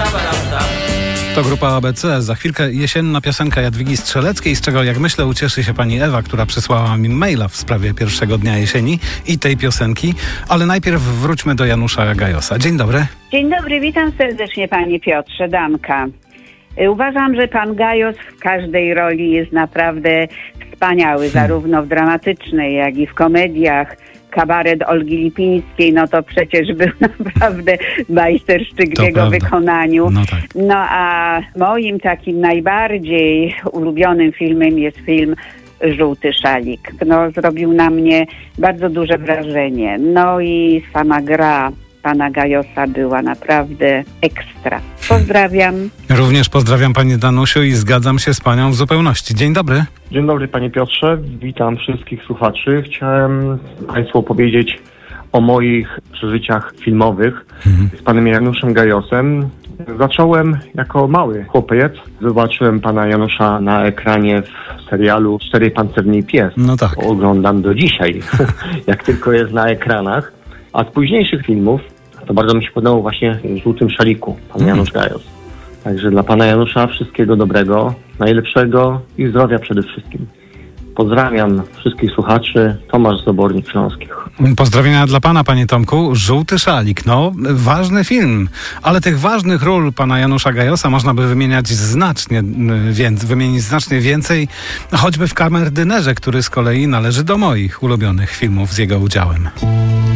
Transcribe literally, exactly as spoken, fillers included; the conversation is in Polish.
To grupa A B C. Za chwilkę jesienna piosenka Jadwigi Strzeleckiej, z czego, jak myślę, ucieszy się pani Ewa, która przysłała mi maila w sprawie pierwszego dnia jesieni i tej piosenki. Ale najpierw wróćmy do Janusza Gajosa. Dzień dobry. Dzień dobry, witam serdecznie panie Piotrze, Danka. Uważam, że pan Gajos w każdej roli jest naprawdę wspaniały, hmm. zarówno w dramatycznej, jak i w komediach. Kabaret Olgi Lipińskiej, no to przecież był naprawdę majstersztyk w jego wykonaniu. No, tak. No a moim takim najbardziej ulubionym filmem jest film Żółty szalik. No zrobił na mnie bardzo duże wrażenie. No i sama gra pana Gajosa była naprawdę ekstra. Pozdrawiam. Również pozdrawiam panie Danusiu i zgadzam się z panią w zupełności. Dzień dobry. Dzień dobry panie Piotrze, witam wszystkich słuchaczy. Chciałem państwu opowiedzieć o moich przeżyciach filmowych mhm. z panem Januszem Gajosem. Zacząłem jako mały chłopiec. Zobaczyłem pana Janusza na ekranie w serialu Cztery Pancerne i Pies. No tak. Oglądam do dzisiaj, jak tylko jest na ekranach. A z późniejszych filmów to bardzo mi się podobał właśnie w Żółtym szaliku, pan mhm. Janusz Gajos. Także dla pana Janusza wszystkiego dobrego, najlepszego i zdrowia przede wszystkim. Pozdrawiam wszystkich słuchaczy. Tomasz z Obornik Śląskich. Pozdrowienia dla pana, panie Tomku. Żółty szalik, no ważny film, ale tych ważnych ról pana Janusza Gajosa można by wymieniać znacznie, więc, wymienić znacznie więcej, choćby w Kamerdynerze, który z kolei należy do moich ulubionych filmów z jego udziałem.